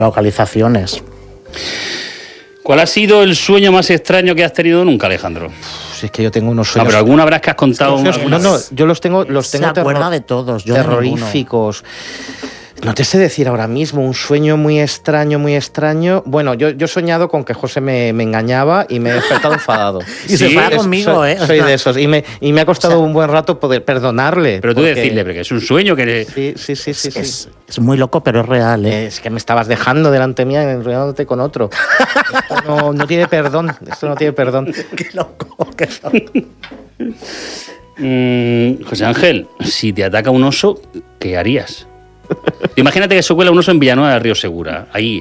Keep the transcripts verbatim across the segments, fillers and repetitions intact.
localizaciones. ¿Cuál ha sido el sueño más extraño que has tenido nunca, Alejandro? Pues es que yo tengo unos sueños... No, pero alguna habrás que has contado... Sí, no, no, yo los tengo, los tengo Se acuerda de todos, yo terroríficos. No te sé decir ahora mismo, un sueño muy extraño, muy extraño. Bueno, yo, yo he soñado con que José me, me engañaba y me he despertado enfadado. Y sí, se enfada conmigo, soy, ¿eh? Soy de esos. Y me, y me ha costado o sea, un buen rato poder perdonarle. Pero tú porque... decirle, porque es un sueño que... Sí, sí, sí. sí, es, sí. Es, es muy loco, pero es real, ¿eh? Es que me estabas dejando delante mía, enrollándote con otro. Esto no, no tiene perdón. Esto no tiene perdón. Qué loco, qué loco. mm, José Ángel, si te ataca un oso, ¿qué harías? Imagínate que se cuela un oso en Villanueva del Río Segura, ahí.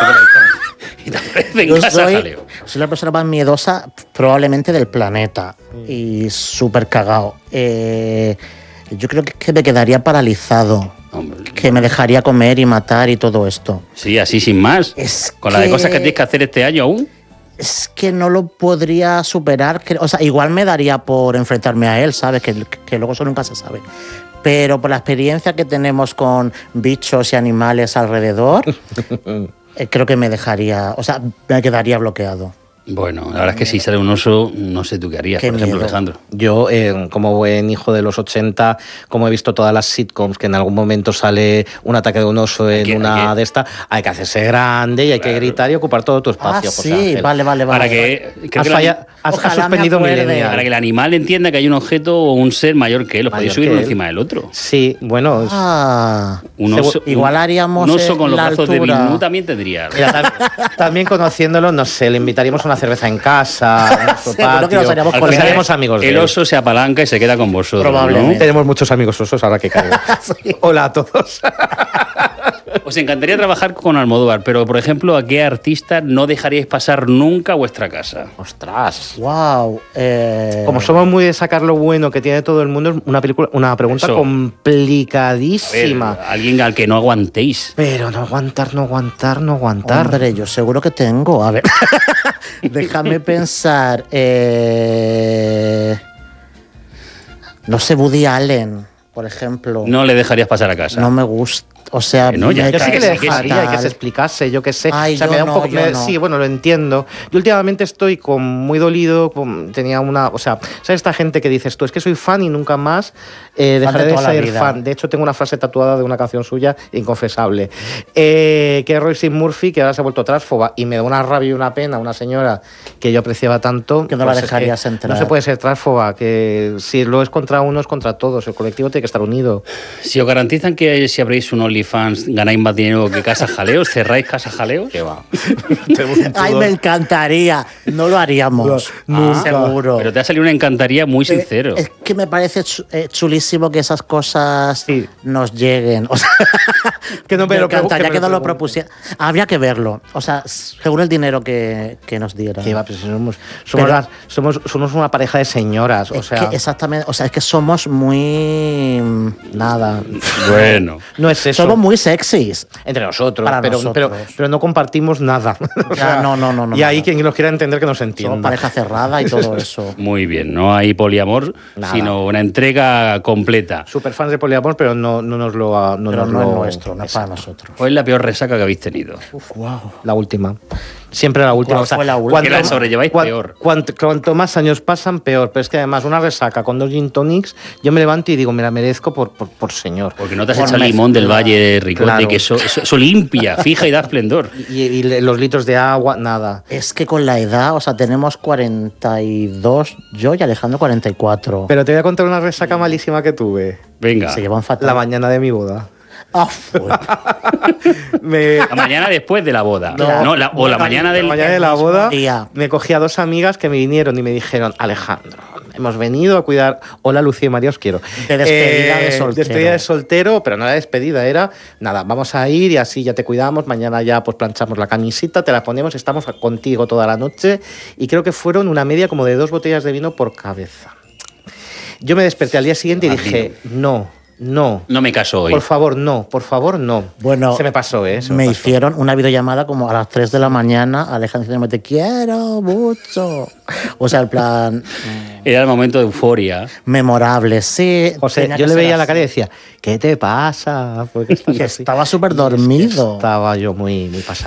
Y te aparece en Yo casa soy, jaleo. Soy la persona más miedosa probablemente del planeta. Mm. Y súper cagao. Eh, yo creo que, que me quedaría paralizado. Hombre, que me dejaría comer y matar y todo esto. Sí, así sin más. Es Con que... la de cosas que tienes que hacer este año aún. Es que no lo podría superar. O sea, igual me daría por enfrentarme a él, ¿sabes? Que, que luego eso nunca se sabe. Pero por la experiencia que tenemos con bichos y animales alrededor, eh, creo que me dejaría, o sea, me quedaría bloqueado. Bueno, la verdad es que si sale un oso, no sé tú qué harías, qué por ejemplo, miedo. Alejandro. Yo, eh, como buen hijo de los ochenta, como he visto todas las sitcoms, que en algún momento sale un ataque de un oso en que, una que... de estas, hay que hacerse grande y hay claro. que gritar y ocupar todo tu espacio. Ah, sí, Ángel. vale, vale, vale. Para que, has, que falla, has, has suspendido milenial. Para que el animal entienda que hay un objeto o un ser mayor que él, lo podéis subir uno encima del otro. Sí, bueno. Ah, un oso, igual haríamos un oso con los brazos altura. de Bilnu también tendría. Mira, también, también conociéndolo, no sé, le invitaríamos una cerveza en casa. En nuestro sí, patio. Que nos haríamos con seremos amigos de el él. oso se apalanca y se queda con vosotros. Probablemente. ¿no? Tenemos muchos amigos osos ahora que caigo. Sí. Hola a todos. Os encantaría trabajar con Almodóvar, pero por ejemplo, ¿a qué artista no dejaríais pasar nunca a vuestra casa? Ostras. Wow. Eh... Como somos muy de sacar lo bueno que tiene todo el mundo, es una película, una pregunta Eso. complicadísima. A ver, alguien al que no aguantéis. Pero no aguantar, no aguantar, no aguantar. Hombre, yo seguro que tengo. A ver. Déjame pensar. Eh... No sé, Woody Allen, por ejemplo. No le dejarías pasar a casa. No me gusta. O sea, no, ya, yo sí que le dejaría y que se explicase, yo qué sé. Ay, o sea, yo me da un no, poco, yo me, no. Sí, bueno, lo entiendo. Yo últimamente estoy con muy dolido, con, tenía una, o sea, ¿sabes esta gente que dices tú? Es que soy fan y nunca más eh, dejaré de, de ser fan. De hecho, tengo una frase tatuada de una canción suya, inconfesable, eh, que es Roisin Murphy, que ahora se ha vuelto transfoba y me da una rabia y una pena, una señora que yo apreciaba tanto. Que no pues la dejarías es que entrar. No se puede ser transfoba, que si lo es contra uno es contra todos, el colectivo tiene que estar unido. Si os garantizan que si abrís un OnlyFans ganáis más dinero que Casa Jaleos, cerráis Casa Jaleos. ¿Qué va? Ay, me encantaría. No lo haríamos. No, ah, seguro. Pero te ha salido una encantaría muy sincero. Es que me parece chulísimo que esas cosas sí. nos lleguen. O sea, que no me, me lo encantaría que, que nos lo propusiera. Habría que verlo. O sea, según el dinero que, que nos dieran. ¿Qué va? Pues somos, somos, las, somos, somos una pareja de señoras. O sea, que exactamente. O sea, es que somos muy. Nada. Bueno. No es eso. Somos muy sexys. Entre nosotros, Para pero, nosotros. Pero, pero no compartimos nada. O sea, ya, no, no, no, no. Y ahí quien los quiera entender que nos entienda. Somos pareja cerrada y todo eso. Muy bien, no hay poliamor, nada. Sino una entrega completa. Superfans de poliamor, pero no, no nos lo... No, pero nos no lo... es nuestro, no es para nosotros. ¿Cuál es la peor resaca que habéis tenido? Uf, wow. La última. Siempre la última. O sea, fue la última? Cuanto, que la sobrelleváis cuanto, peor. Cuanto, cuanto más años pasan, peor. Pero es que además una resaca con dos gin tonics, yo me levanto y digo, me la merezco por, por, por señor. Porque no te has echado limón del Valle Ricote, claro. Que eso, eso, eso limpia, fija y da esplendor. Y, y los litros de agua, nada. Es que con la edad, o sea, tenemos cuarenta y dos yo y Alejandro cuarenta y cuatro. Pero te voy a contar una resaca malísima que tuve. Venga. Se llevan fatal. La mañana de mi boda. Ah, me... La mañana después de la boda. No, no la, o la, la mañana, del... la mañana de la boda. Día. Me cogí a dos amigas que me vinieron y me dijeron, Alejandro, hemos venido a cuidar. Hola, Lucía y María, os quiero. De despedida eh, de soltero. Despedida de soltero, pero no era despedida, era nada, vamos a ir y así ya te cuidamos. Mañana ya pues planchamos la camisita, te la ponemos, estamos contigo toda la noche. Y creo que fueron una media como de dos botellas de vino por cabeza. Yo me desperté al día siguiente y dije, no. No. No me caso hoy. Por favor, no. Por favor, no. Bueno, se me pasó, ¿eh? Se me me pasó. hicieron una videollamada como a las tres de la mañana, Alejandro diciéndome, te quiero mucho. O sea, el plan... Era el momento de euforia. memorable, sí. José, tenía yo que le ser veía la así. cara y decía, ¿qué te pasa? ¿Por qué estás Que así? estaba súper Y dormido. Estaba yo muy, muy pasado.